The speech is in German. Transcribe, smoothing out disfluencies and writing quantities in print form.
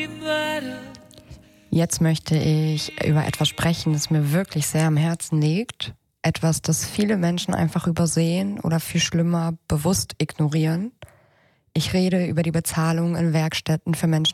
Jetzt möchte ich über etwas sprechen, das mir wirklich sehr am Herzen liegt. Etwas, das viele Menschen einfach übersehen oder viel schlimmer bewusst ignorieren. Ich rede über die Bezahlung in Werkstätten für Menschen